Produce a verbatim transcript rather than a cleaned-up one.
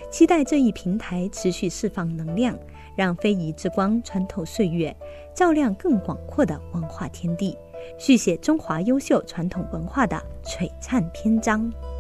期待这一平台持续释放能量，让非遗之光穿透岁月，照亮更广阔的文化天地，续写中华优秀传统文化的璀璨篇章。